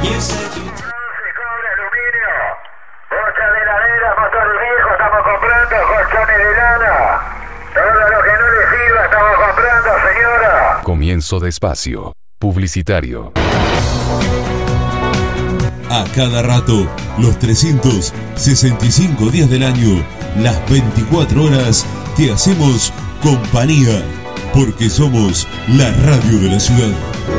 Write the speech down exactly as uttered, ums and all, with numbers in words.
cobre, aluminio, bocha de heladera, motor viejo, estamos comprando colchones de lana. Todo lo que no le sirva estamos comprando, señora. Comienzo de espacio publicitario. A cada rato, los trescientos sesenta y cinco días del año, las veinticuatro horas, te hacemos compañía, porque somos la radio de la ciudad.